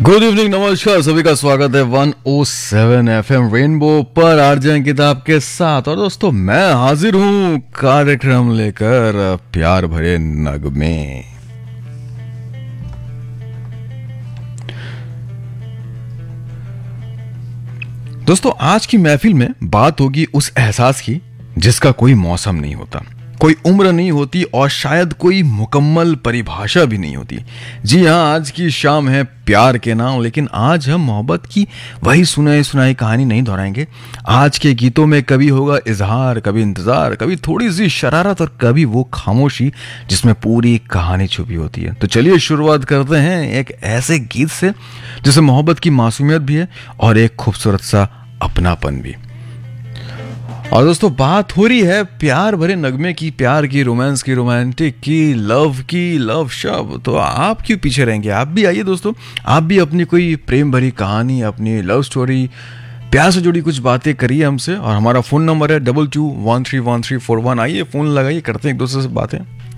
Good evening, नमस्कार, सभी का स्वागत है 107 एफएम रेनबो पर आरजे अंकित आपके साथ। और दोस्तों, मैं हाजिर हूं कार्यक्रम लेकर प्यार भरे नगमे। दोस्तों, आज की महफिल में बात होगी उस एहसास की जिसका कोई मौसम नहीं होता, कोई उम्र नहीं होती और शायद कोई मुकम्मल परिभाषा भी नहीं होती। जी हाँ, आज की शाम है प्यार के नाम, लेकिन आज हम मोहब्बत की वही सुनाई सुनाई कहानी नहीं दोहराएंगे। आज के गीतों में कभी होगा इजहार, कभी इंतजार, कभी थोड़ी सी शरारत और कभी वो खामोशी जिसमें पूरी कहानी छुपी होती है। तो चलिए शुरुआत करते हैं एक ऐसे गीत से जिसमें मोहब्बत की मासूमियत भी है और एक खूबसूरत सा अपनापन भी। और दोस्तों, बात हो रही है प्यार भरे नगमे की, प्यार की, रोमांस की, रोमांटिक की, लव शब्द। तो आप क्यों पीछे रहेंगे? आप भी आइए दोस्तों, आप भी अपनी कोई प्रेम भरी कहानी, अपनी लव स्टोरी, प्यार से जुड़ी कुछ बातें करिए हमसे। और हमारा फ़ोन नंबर है 22131341। आइए फ़ोन लगाइए, करते हैं एक दूसरे से बातें।